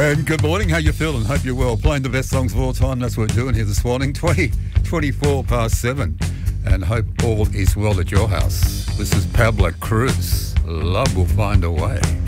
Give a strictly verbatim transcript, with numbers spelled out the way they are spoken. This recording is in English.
And good morning, how you feeling? Hope you're well. Playing the best songs of all time, that's what we're doing here this morning. twenty, twenty-four past seven. And hope all is well at your house. This is Pablo Cruz. Love will find a way.